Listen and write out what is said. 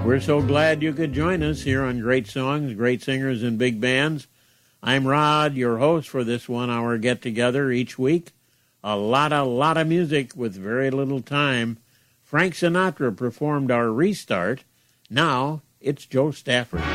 We're so glad you could join us here on Great Songs, Great Singers, and Big Bands. I'm Rod, your host for this 1 hour get-together each week. A lot of music with very little time. Frank Sinatra performed our restart. Now it's Joe Stafford.